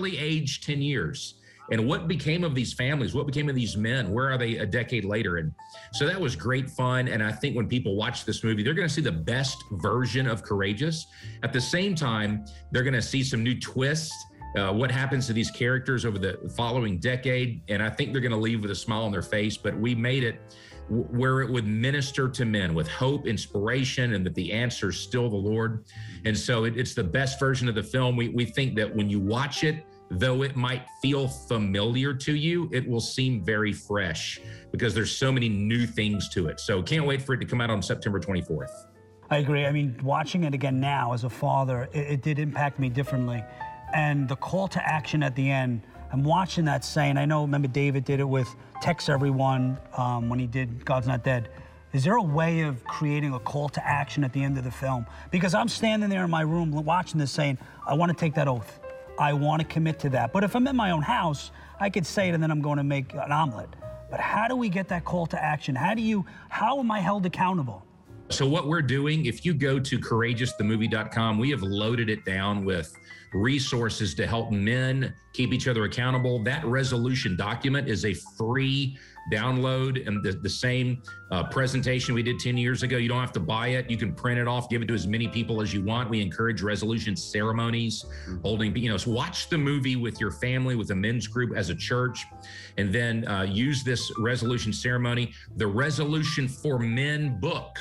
literally aged 10 years. And what became of these families? What became of these men? Where are they a decade later? And so that was great fun. And I think when people watch this movie, they're going to see the best version of Courageous. At the same time, they're going to see some new twists, what happens to these characters over the following decade. And I think they're going to leave with a smile on their face. But we made it where it would minister to men with hope, inspiration, and that the answer is still the Lord. And so it's the best version of the film. We think that when you watch it, though it might feel familiar to you, it will seem very fresh because there's so many new things to it. So can't wait for it to come out on September 24th. I agree. I mean, watching it again now as a father, it did impact me differently. And the call to action at the end, I'm watching that saying, remember David did it with Text Everyone when he did God's Not Dead. Is there a way of creating a call to action at the end of the film? Because I'm standing there in my room watching this saying, I want to take that oath. I want to commit to that. But if I'm in my own house, I could say it and then I'm going to make an omelet. But how do we get that call to action? How am I held accountable? So what we're doing, if you go to courageousthemovie.com, we have loaded it down with resources to help men keep each other accountable. That resolution document is a free download, and the same presentation we did 10 years ago. You don't have to buy it. You can print it off, give it to as many people as you want. We encourage resolution ceremonies, so watch the movie with your family, with a men's group as a church, and then use this resolution ceremony. The Resolution for Men book,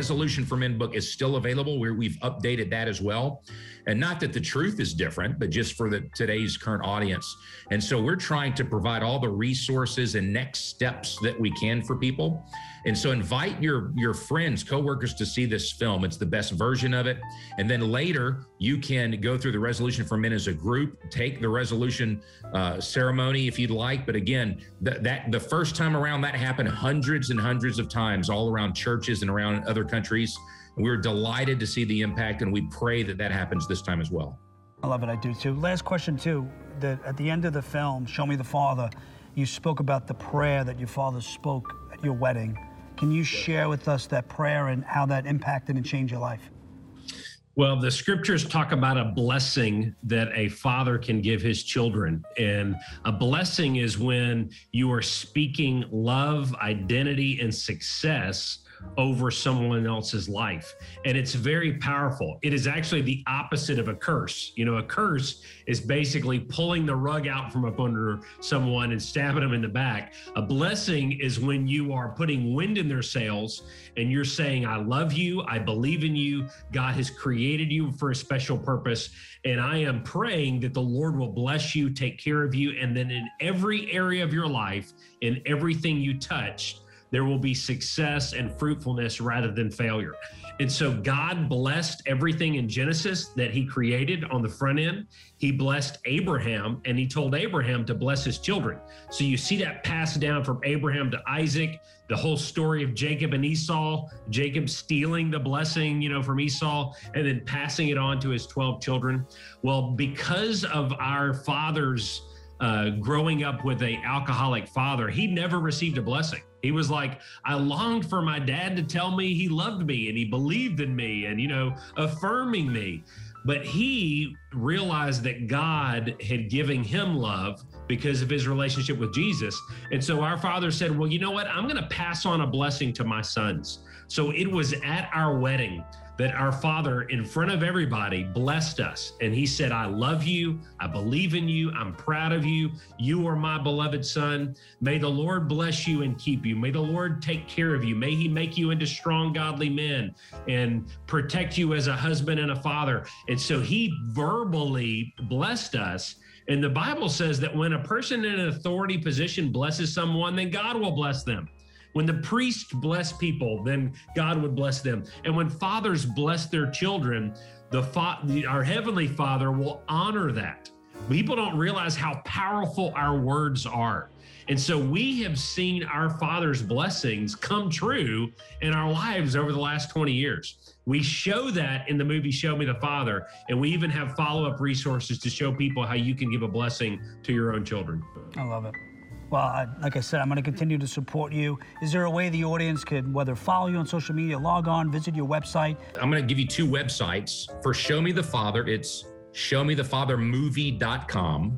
is still available, where we've updated that as well. And not that the truth is different, but just for today's current audience. And so we're trying to provide all the resources and next steps that we can for people. And so invite your friends, coworkers to see this film. It's the best version of it. And then later, you can go through the Resolution for Men as a group, take the resolution ceremony if you'd like. But again, the first time around, that happened hundreds and hundreds of times all around churches and around other countries. And we're delighted to see the impact, and we pray that happens this time as well. I love it. I do too. Last question too. At the end of the film, Show Me the Father, you spoke about the prayer that your father spoke at your wedding. Can you share with us that prayer and how that impacted and changed your life? Well, the scriptures talk about a blessing that a father can give his children. And a blessing is when you are speaking love, identity, and success over someone else's life. And it's very powerful. It is actually the opposite of a curse. A curse is basically pulling the rug out from up under someone and stabbing them in the back. A blessing is when you are putting wind in their sails and you're saying, I love you, I believe in you, God has created you for a special purpose, and I am praying that the Lord will bless you, take care of you, and then in every area of your life, in everything you touch, there will be success and fruitfulness rather than failure. And so God blessed everything in Genesis that he created on the front end. He blessed Abraham, and he told Abraham to bless his children. So you see that passed down from Abraham to Isaac, the whole story of Jacob and Esau, Jacob stealing the blessing, from Esau, and then passing it on to his 12 children. Well, because of our father's growing up with an alcoholic father, he never received a blessing. He was like, I longed for my dad to tell me he loved me and he believed in me and, affirming me. But he realized that God had given him love because of his relationship with Jesus. And so our father said, well, you know what? I'm going to pass on a blessing to my sons. So it was at our wedding that our father, in front of everybody, blessed us. And he said, I love you. I believe in you. I'm proud of you. You are my beloved son. May the Lord bless you and keep you. May the Lord take care of you. May he make you into strong, godly men and protect you as a husband and a father. And so he verbally blessed us. And the Bible says that when a person in an authority position blesses someone, then God will bless them. When the priest bless people, then God would bless them. And when fathers bless their children, our Heavenly Father will honor that. People don't realize how powerful our words are. And so we have seen our Father's blessings come true in our lives over the last 20 years. We show that in the movie Show Me the Father, and we even have follow-up resources to show people how you can give a blessing to your own children. I love it. Well, like I said, I'm going to continue to support you. Is there a way the audience could, whether follow you on social media, log on, visit your website? I'm going to give you two websites. For Show Me the Father, it's showmethefathermovie.com.